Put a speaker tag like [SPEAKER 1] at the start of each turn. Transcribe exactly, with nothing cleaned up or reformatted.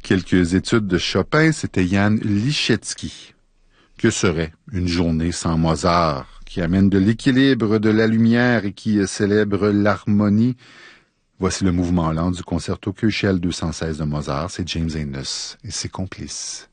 [SPEAKER 1] Quelques études de Chopin, c'était Jan Liszewski. Que serait une journée sans Mozart, qui amène de l'équilibre, de la lumière et qui célèbre l'harmonie? Voici le mouvement lent du concerto Köchel deux cent seize de Mozart, c'est James Innes et ses complices.